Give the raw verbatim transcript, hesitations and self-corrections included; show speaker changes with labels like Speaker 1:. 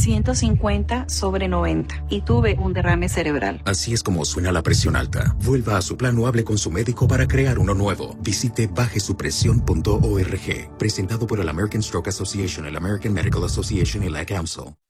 Speaker 1: ciento cincuenta sobre noventa y tuve un derrame cerebral.
Speaker 2: Así es como suena la presión alta. Vuelva a su plan o hable con su médico para crear uno nuevo. Visite baje su presión punto org. Presentado por el American Stroke Association, el American Medical Association y la C A M S L.